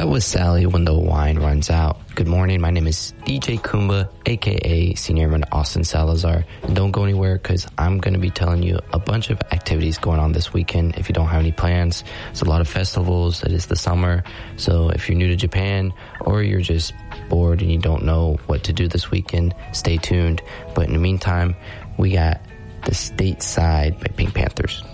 That was Sally When the Wine Runs Out. Good morning, my name is DJ Kumba, aka Senior Airman Austin Salazar. And don't go anywhere because I'm going to be telling you a bunch of activities going on this weekend if you don't have any plans. It's a lot of festivals. It is the summer. So if you're new to Japan or you're just bored and you don't know what to do this weekend, stay tuned. But in the meantime, we got The Stateside by Pink Panthers.